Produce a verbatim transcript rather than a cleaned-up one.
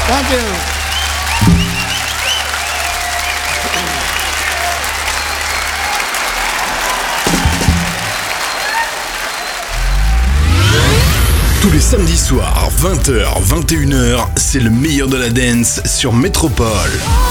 Thank you. Tous les samedis soirs, vingt heures, vingt et une heures, c'est le meilleur de la dance sur Métropole.